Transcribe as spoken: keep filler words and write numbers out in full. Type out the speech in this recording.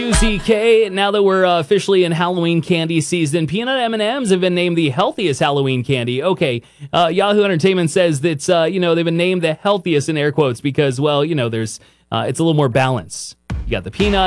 Z K, now that we're uh, officially in Halloween candy season, peanut M and M's have been named the healthiest Halloween candy. Okay, uh, Yahoo Entertainment says that, uh, you know, they've been named the healthiest in air quotes because, well, you know, there's uh, it's a little more balanced. You got the peanut.